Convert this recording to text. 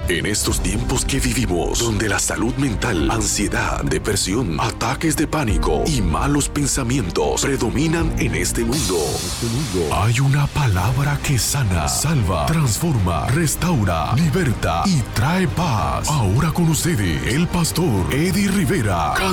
En estos tiempos que vivimos, donde la salud mental, ansiedad, depresión, ataques de pánico y malos pensamientos predominan en este mundo, hay una palabra que sana, salva, transforma, restaura, liberta y trae paz. Ahora con ustedes, el pastor Eddie Rivera.